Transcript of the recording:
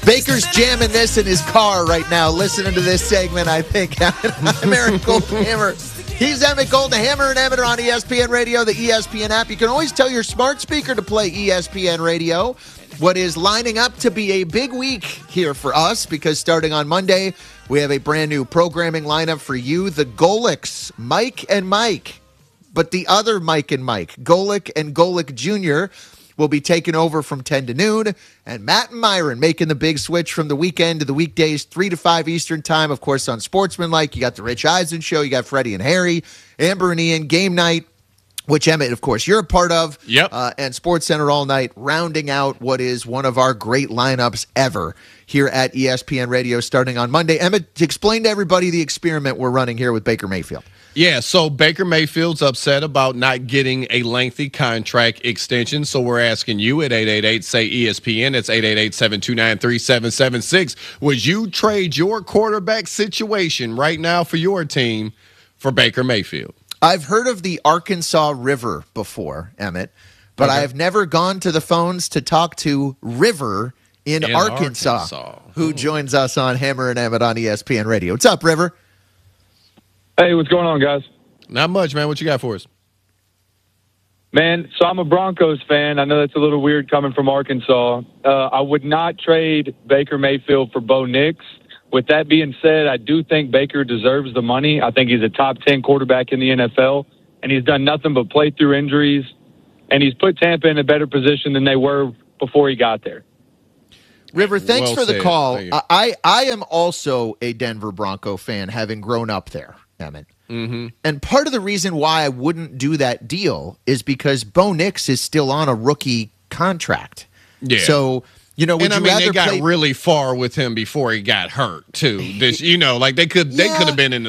Baker's jamming this in his car right now, listening to this segment, I think. I'm Eric Goldhammer. He's Emmett Goldhammer, and Emmett are on ESPN Radio, the ESPN app. You can always tell your smart speaker to play ESPN Radio. What is lining up to be a big week here for us, because starting on Monday, we have a brand new programming lineup for you. The Golics, Mike and Mike, but the other Mike and Mike, Golic and Golic Jr., will be taking over from 10 to noon, and Matt and Myron making the big switch from the weekend to the weekdays, 3 to 5 Eastern time. Of course, on Sportsmanlike, you got the Rich Eisen Show, you got Freddie and Harry, Amber and Ian, Game Night, which, Emmett, of course, you're a part of. Yep. And Sports Center All Night, rounding out what is one of our great lineups ever here at ESPN Radio starting on Monday. Emmett, explain to everybody the experiment we're running here with Baker Mayfield. Yeah, so Baker Mayfield's upset about not getting a lengthy contract extension, so we're asking you at 888-SAY-ESPN, it's 888-729-3776, would you trade your quarterback situation right now for your team for Baker Mayfield? I've heard of the Arkansas River before, Emmett, but I have never gone to the phones to talk to River in Arkansas, who joins us on Hammer and Emmett on ESPN Radio. What's up, River? Hey, what's going on, guys? Not much, man. What you got for us? Man, so I'm a Broncos fan. I know that's a little weird coming from Arkansas. I would not trade Baker Mayfield for Bo Nix. With that being said, I do think Baker deserves the money. I think he's a top 10 quarterback in the NFL, and he's done nothing but play through injuries, and he's put Tampa in a better position than they were before he got there. River, thanks for the call. I am also a Denver Bronco fan, having grown up there, Emmett. Mm-hmm. And part of the reason why I wouldn't do that deal is because Bo Nix is still on a rookie contract. Yeah. So, would you rather they got play really far with him before he got hurt, too. They could have been in the